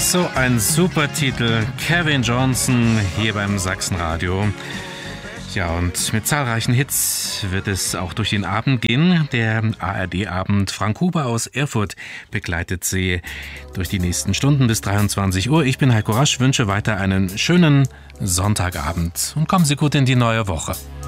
So ein super Titel, Kevin Johnson hier beim Sachsenradio. Ja, und mit zahlreichen Hits wird es auch durch den Abend gehen. Der ARD-Abend Frank Huber aus Erfurt begleitet Sie durch die nächsten Stunden bis 23 Uhr. Ich bin Heiko Rasch, wünsche weiter einen schönen Sonntagabend und kommen Sie gut in die neue Woche.